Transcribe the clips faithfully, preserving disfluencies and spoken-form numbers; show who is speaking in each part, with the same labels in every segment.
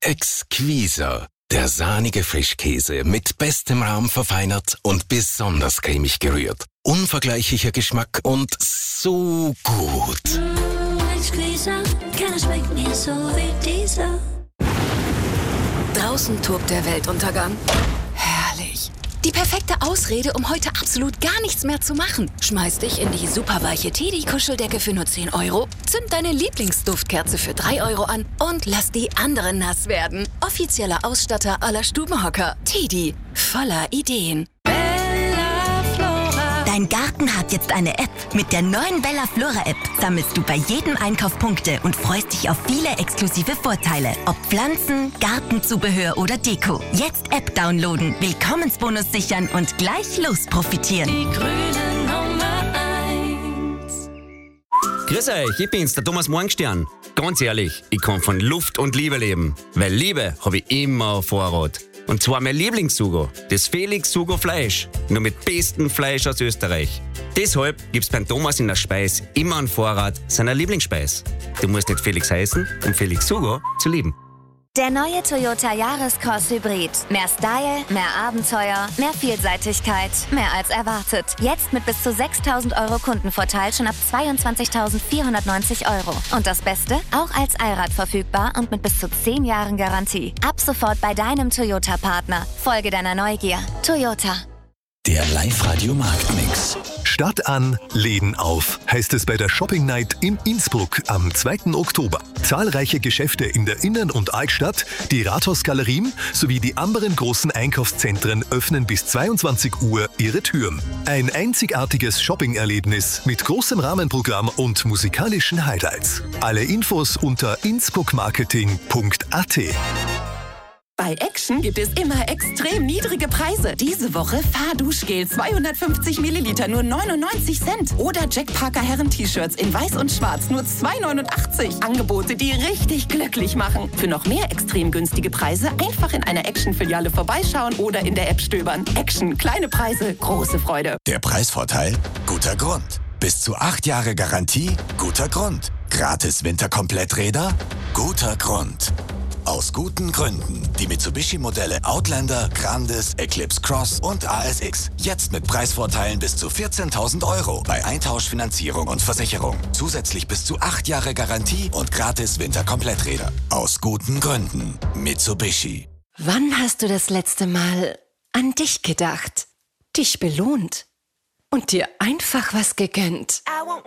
Speaker 1: Exquisa, der sahnige Frischkäse mit bestem Rahm verfeinert und besonders cremig gerührt. Unvergleichlicher Geschmack und so gut.
Speaker 2: Mmh, Exquisa, keiner schmeckt mir so wie dieser.
Speaker 3: Draußen tobt der Weltuntergang. Herrlich. Die perfekte Ausrede, um heute absolut gar nichts mehr zu machen. Schmeiß dich in die superweiche Teddy-Kuscheldecke für nur zehn Euro, zünd deine Lieblingsduftkerze für drei Euro an und lass die anderen nass werden. Offizieller Ausstatter aller Stubenhocker. Teddy, voller Ideen.
Speaker 4: Dein Garten hat jetzt eine App. Mit der neuen Bella Flora App sammelst du bei jedem Einkauf Punkte und freust dich auf viele exklusive Vorteile. Ob Pflanzen, Gartenzubehör oder Deko. Jetzt App downloaden, Willkommensbonus sichern und gleich los profitieren.
Speaker 2: Die grüne Nummer eins.
Speaker 5: Grüß euch, ich bin's, der Thomas Morgenstern. Ganz ehrlich, ich kann von Luft und Liebe leben. Weil Liebe habe ich immer auf Vorrat. Und zwar mein Lieblingssugo, das Felix Sugo Fleisch. Nur mit bestem Fleisch aus Österreich. Deshalb gibt's beim Thomas in der Speis immer einen Vorrat seiner Lieblingsspeis. Du musst nicht Felix heißen, um Felix Sugo zu lieben.
Speaker 6: Der neue Toyota Yaris-Cross Hybrid. Mehr Style, mehr Abenteuer, mehr Vielseitigkeit, mehr als erwartet. Jetzt mit bis zu sechstausend Euro Kundenvorteil schon ab zweiundzwanzigtausendvierhundertneunzig Euro. Und das Beste? Auch als Allrad verfügbar und mit bis zu zehn Jahren Garantie. Ab sofort bei deinem Toyota-Partner. Folge deiner Neugier. Toyota.
Speaker 7: Der Live-Radio-Marktmix.
Speaker 8: Stadt an, Läden auf, heißt es bei der Shopping Night in Innsbruck am zweiten Oktober. Zahlreiche Geschäfte in der Innern- und Altstadt, die Rathausgalerien sowie die anderen großen Einkaufszentren öffnen bis zweiundzwanzig Uhr ihre Türen. Ein einzigartiges Shopping-Erlebnis mit großem Rahmenprogramm und musikalischen Highlights. Alle Infos unter innsbruckmarketing punkt a t.
Speaker 9: Bei Action gibt es immer extrem niedrige Preise. Diese Woche Fahrduschgel zweihundertfünfzig Milliliter nur neunundneunzig Cent. Oder Jack Parker Herren-T-Shirts in weiß und schwarz nur zwei neunundachtzig. Angebote, die richtig glücklich machen. Für noch mehr extrem günstige Preise einfach in einer Action-Filiale vorbeischauen oder in der App stöbern. Action, kleine Preise, große Freude.
Speaker 7: Der Preisvorteil? Guter Grund. Bis zu acht Jahre Garantie? Guter Grund. Gratis Winterkompletträder? Guter Grund. Aus guten Gründen. Die Mitsubishi-Modelle Outlander, Grandis, Eclipse Cross und A S X. Jetzt mit Preisvorteilen bis zu vierzehntausend Euro bei Eintauschfinanzierung und Versicherung. Zusätzlich bis zu acht Jahre Garantie und gratis Winterkompletträder. Aus guten Gründen. Mitsubishi.
Speaker 3: Wann hast du das letzte Mal an dich gedacht? Dich belohnt? Und dir einfach was gegönnt?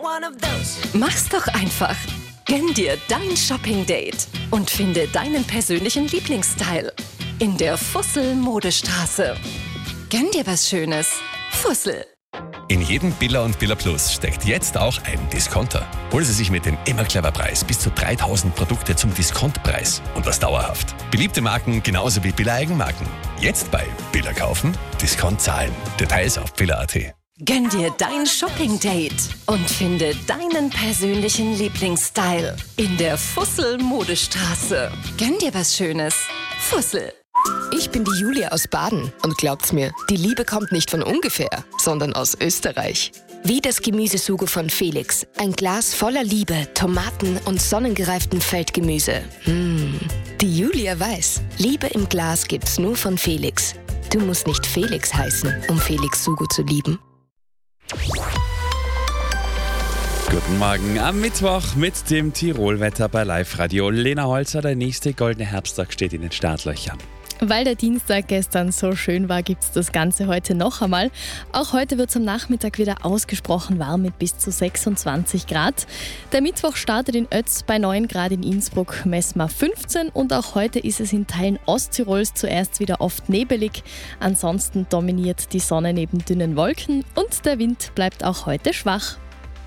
Speaker 3: Mach's doch einfach. Gönn dir dein Shopping-Date und finde deinen persönlichen Lieblingsstyle in der Fussel-Modestraße. Gönn dir was Schönes. Fussel.
Speaker 10: In jedem Billa und Billa Plus steckt jetzt auch ein Discounter. Holen Sie sich mit dem immer clever Preis bis zu dreitausend Produkte zum Diskontpreis und das dauerhaft. Beliebte Marken genauso wie Billa Eigenmarken. Jetzt bei Billa kaufen, Discount zahlen. Details auf billa punkt a t.
Speaker 3: Gönn dir dein Shopping-Date und finde deinen persönlichen Lieblingsstyle in der Fussel-Modestraße. Gönn dir was Schönes. Fussel.
Speaker 11: Ich bin die Julia aus Baden und glaubt's mir, die Liebe kommt nicht von ungefähr, sondern aus Österreich. Wie das Gemüsesugo von Felix. Ein Glas voller Liebe, Tomaten und sonnengereiftem Feldgemüse. Mmh. Die Julia weiß, Liebe im Glas gibt's nur von Felix. Du musst nicht Felix heißen, um Felix Sugo zu lieben.
Speaker 12: Guten Morgen am Mittwoch mit dem Tirolwetter bei Live Radio. Lena Holzer, der nächste goldene Herbsttag steht in den Startlöchern.
Speaker 13: Weil der Dienstag gestern so schön war, gibt es das Ganze heute noch einmal. Auch heute wird es am Nachmittag wieder ausgesprochen warm mit bis zu sechsundzwanzig Grad. Der Mittwoch startet in Ötz bei neun Grad, in Innsbruck messen wir fünfzehn und auch heute ist es in Teilen Osttirols zuerst wieder oft nebelig. Ansonsten dominiert die Sonne neben dünnen Wolken und der Wind bleibt auch heute schwach.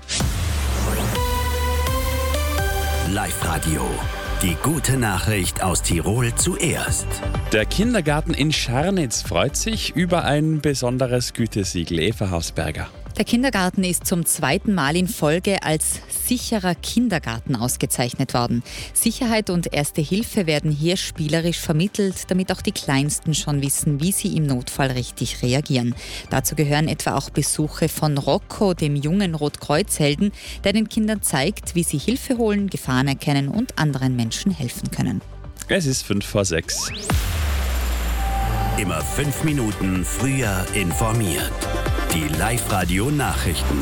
Speaker 7: Live Radio. Die gute Nachricht aus Tirol zuerst.
Speaker 12: Der Kindergarten in Scharnitz freut sich über ein besonderes Gütesiegel. Eva Hausberger.
Speaker 14: Der Kindergarten ist zum zweiten Mal in Folge als sicherer Kindergarten ausgezeichnet worden. Sicherheit und Erste Hilfe werden hier spielerisch vermittelt, damit auch die Kleinsten schon wissen, wie sie im Notfall richtig reagieren. Dazu gehören etwa auch Besuche von Rocco, dem jungen Rotkreuzhelden, der den Kindern zeigt, wie sie Hilfe holen, Gefahren erkennen und anderen Menschen helfen können.
Speaker 12: Es ist fünf vor sechs.
Speaker 1: Immer fünf Minuten früher informiert. Die Live-Radio-Nachrichten.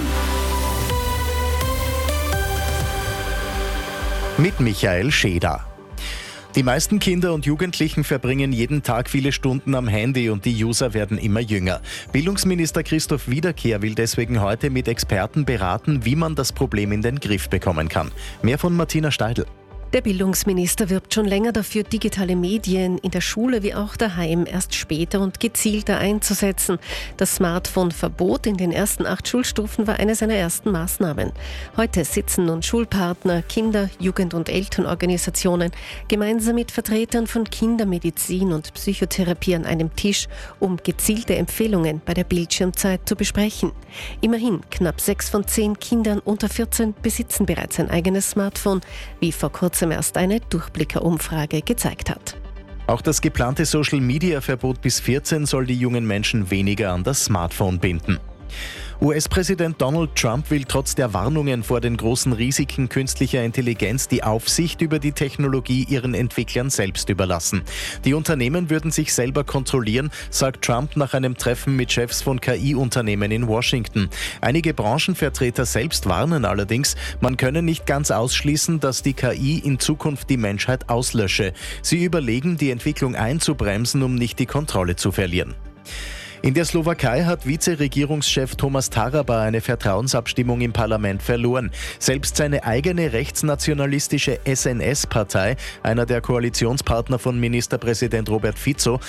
Speaker 15: Mit Michael Scheder. Die meisten Kinder und Jugendlichen verbringen jeden Tag viele Stunden am Handy und die User werden immer jünger. Bildungsminister Christoph Wiederkehr will deswegen heute mit Experten beraten, wie man das Problem in den Griff bekommen kann. Mehr von Martina Steidl.
Speaker 16: Der Bildungsminister wirbt schon länger dafür, digitale Medien in der Schule wie auch daheim erst später und gezielter einzusetzen. Das Smartphone-Verbot in den ersten acht Schulstufen war eine seiner ersten Maßnahmen. Heute sitzen nun Schulpartner, Kinder-, Jugend- und Elternorganisationen gemeinsam mit Vertretern von Kindermedizin und Psychotherapie an einem Tisch, um gezielte Empfehlungen bei der Bildschirmzeit zu besprechen. Immerhin knapp sechs von zehn Kindern unter vierzehn besitzen bereits ein eigenes Smartphone, wie vor kurzem erst eine Durchblicker-Umfrage gezeigt hat.
Speaker 15: Auch das geplante Social-Media-Verbot bis vierzehn soll die jungen Menschen weniger an das Smartphone binden. U S-Präsident Donald Trump will trotz der Warnungen vor den großen Risiken künstlicher Intelligenz die Aufsicht über die Technologie ihren Entwicklern selbst überlassen. Die Unternehmen würden sich selber kontrollieren, sagt Trump nach einem Treffen mit Chefs von K I-Unternehmen in Washington. Einige Branchenvertreter selbst warnen allerdings, man könne nicht ganz ausschließen, dass die K I in Zukunft die Menschheit auslösche. Sie überlegen, die Entwicklung einzubremsen, um nicht die Kontrolle zu verlieren. In der Slowakei hat Vizeregierungschef Thomas Taraba eine Vertrauensabstimmung im Parlament verloren. Selbst seine eigene rechtsnationalistische S N S-Partei, einer der Koalitionspartner von Ministerpräsident Robert Fico,